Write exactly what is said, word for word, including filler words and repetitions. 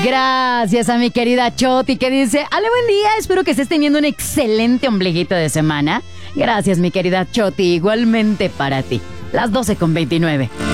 Gracias a mi querida Choti que dice, ale, buen día, espero que estés teniendo un excelente ombliguito de semana. Gracias mi querida Choti, igualmente para ti. Las doce con veintinueve.